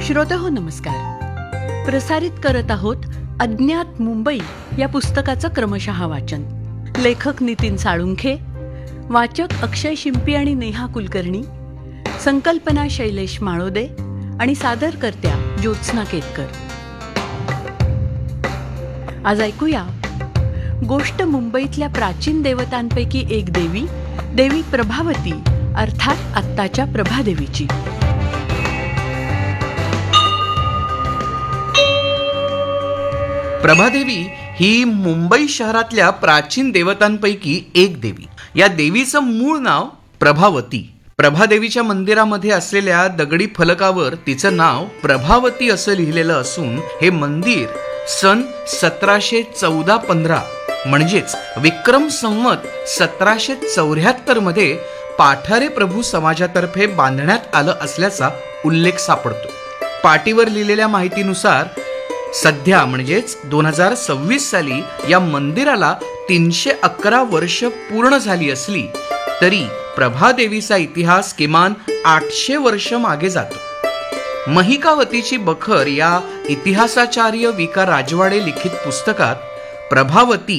श्रोतेहो नमस्कार. प्रसारित करत आहोत अज्ञात मुंबई या पुस्तकाचं क्रमशः वाचन. लेखक नितीन साळुंखे, वाचक अक्षय शिंपी आणि नेहा कुलकर्णी, संकल्पना शैलेश माळोदे आणि सादरकर्त्या ज्योत्स्ना केतकर. आज ऐकूया गोष्ट मुंबईतल्या प्राचीन देवतांपैकी एक देवी प्रभावती अर्थात आत्ताच्या प्रभादेवीची. प्रभादेवी ही मुंबई शहरातल्या प्राचीन देवतांपैकी एक देवी. या देवीचं मूळ नाव प्रभावती. प्रभादेवीच्या मंदिरामध्ये असलेल्या दगडी फलकावर तिचं नाव प्रभावती असं लिहिलेलं असून हे मंदिर सन 1714-15 म्हणजेच विक्रम संवत 1774 मध्ये पाठारे प्रभू समाजातर्फे बांधण्यात आलं असल्याचा उल्लेख सापडतो. पाटीवर लिहिलेल्या माहितीनुसार सध्या म्हणजेच 2026 साली या मंदिराला 311 वर्ष पूर्ण झाली असली तरी प्रभादेवीचा इतिहास किमान 800 वर्ष मागे जातो. महिकावतीची बखर या इतिहासाचार्य विका राजवाडे लिखित पुस्तकात प्रभावती